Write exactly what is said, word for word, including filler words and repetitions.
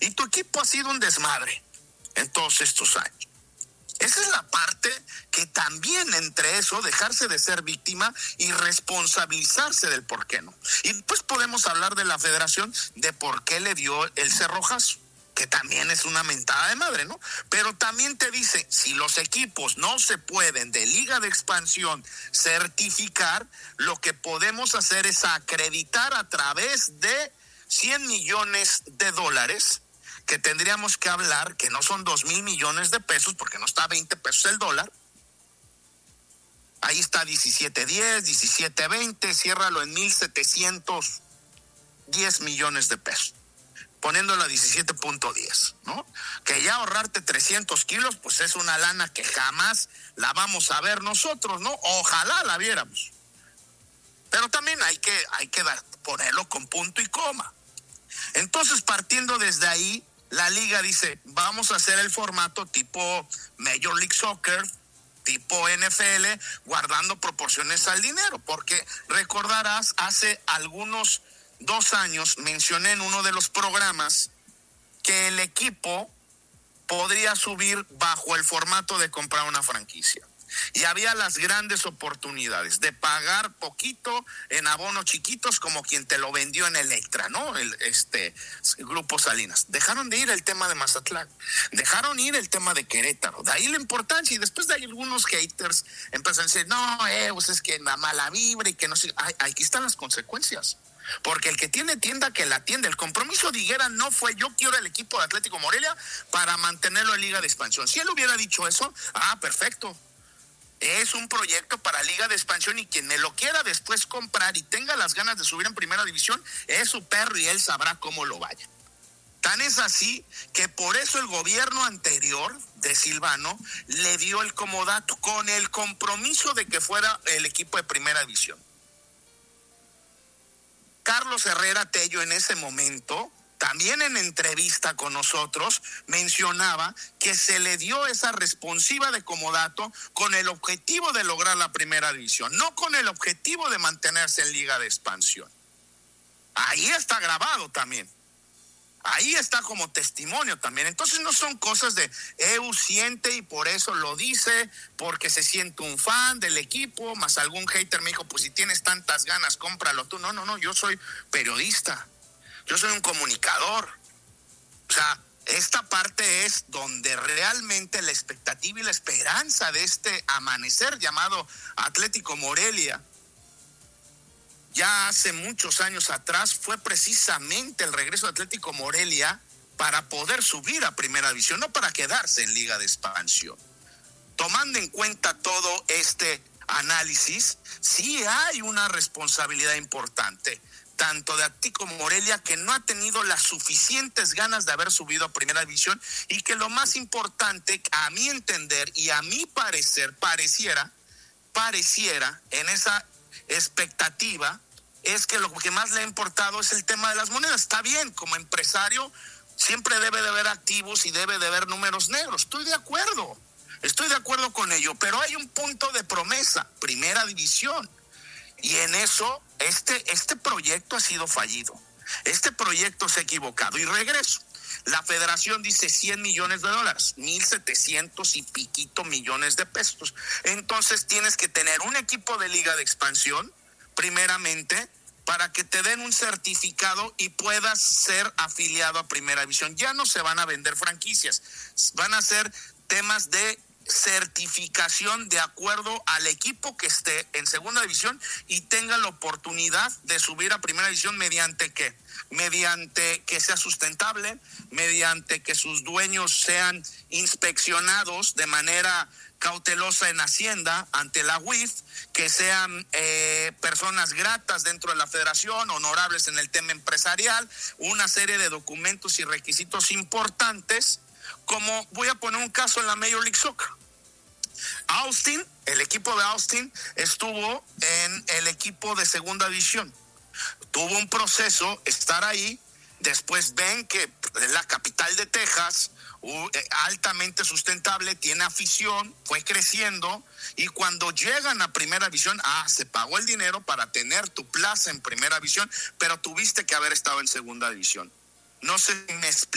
y tu equipo ha sido un desmadre en todos estos años. Esa es la parte que también, entre eso, dejarse de ser víctima y responsabilizarse del por qué no. Y pues podemos hablar de la federación, de por qué le dio el cerrojazo, que también es una mentada de madre, ¿no? Pero también te dice, si los equipos no se pueden de Liga de Expansión certificar, lo que podemos hacer es acreditar a través de cien millones de dólares, que tendríamos que hablar, que no son dos mil millones de pesos, porque no está a veinte pesos el dólar. Ahí está diecisiete diez, diecisiete veinte, ciérralo en mil setecientos diez millones de pesos, poniéndolo a diecisiete punto diez, ¿no? Que ya ahorrarte trescientos kilos, pues es una lana que jamás la vamos a ver nosotros, ¿no? Ojalá la viéramos. Pero también hay que, hay que dar, ponerlo con punto y coma. Entonces, partiendo desde ahí, la liga dice, vamos a hacer el formato tipo Major League Soccer, tipo N F L, guardando proporciones al dinero, porque recordarás, hace algunos dos años mencioné en uno de los programas que el equipo podría subir bajo el formato de comprar una franquicia. Y había las grandes oportunidades de pagar poquito en abonos chiquitos, como quien te lo vendió en Electra, ¿no? El este Grupo Salinas. Dejaron de ir el tema de Mazatlán, dejaron ir el tema de Querétaro. De ahí la importancia, y después de ahí algunos haters empiezan a decir, no, eh, pues es que la mala vibra y que no sé. Ay, aquí están las consecuencias. Porque el que tiene tienda, que la atiende. El compromiso de Higuera no fue yo quiero el equipo de Atlético Morelia para mantenerlo en Liga de Expansión. Si él hubiera dicho eso, ah, perfecto. Es un proyecto para Liga de Expansión y quien me lo quiera después comprar y tenga las ganas de subir en Primera División, es su perro y él sabrá cómo lo vaya. Tan es así que por eso el gobierno anterior de Silvano le dio el comodato con el compromiso de que fuera el equipo de Primera División. Carlos Herrera Tello en ese momento, también en entrevista con nosotros, mencionaba que se le dio esa responsiva de comodato con el objetivo de lograr la Primera División, no con el objetivo de mantenerse en Liga de Expansión. Ahí está grabado también. Ahí está como testimonio también. Entonces no son cosas de Eu siente y por eso lo dice, porque se siente un fan del equipo, más algún hater me dijo, pues si tienes tantas ganas, cómpralo tú. No, no, no, yo soy periodista. Yo soy un comunicador. O sea, esta parte es donde realmente la expectativa y la esperanza de este amanecer llamado Atlético Morelia, ya hace muchos años atrás, fue precisamente el regreso de Atlético Morelia para poder subir a Primera División, no para quedarse en Liga de Expansión. Tomando en cuenta todo este análisis, sí hay una responsabilidad importante, tanto de Atlético Morelia, que no ha tenido las suficientes ganas de haber subido a Primera División, y que lo más importante, a mi entender y a mi parecer, pareciera, pareciera en esa expectativa, es que lo que más le ha importado es el tema de las monedas. Está bien, como empresario siempre debe de haber activos y debe de haber números negros. Estoy de acuerdo, estoy de acuerdo con ello, pero hay un punto de promesa, Primera División. Y en eso, este, este proyecto ha sido fallido. Este proyecto se ha equivocado. Y regreso. La federación dice cien millones de dólares, mil setecientos y piquito millones de pesos. Entonces tienes que tener un equipo de Liga de Expansión, primeramente, para que te den un certificado y puedas ser afiliado a Primera División. Ya no se van a vender franquicias, van a ser temas de certificación de acuerdo al equipo que esté en Segunda División y tenga la oportunidad de subir a Primera División. ¿Mediante qué? Mediante que sea sustentable, mediante que sus dueños sean inspeccionados de manera cautelosa en Hacienda ante la U I F, que sean eh, personas gratas dentro de la federación, honorables en el tema empresarial, una serie de documentos y requisitos importantes, como voy a poner un caso en la Major League Soccer. Austin, el equipo de Austin estuvo en el equipo de Segunda División. Tuvo un proceso, estar ahí, después ven que es la capital de Texas, altamente sustentable, tiene afición, fue creciendo, y cuando llegan a Primera División, ah, se pagó el dinero para tener tu plaza en Primera División, pero tuviste que haber estado en Segunda División. No se me explica.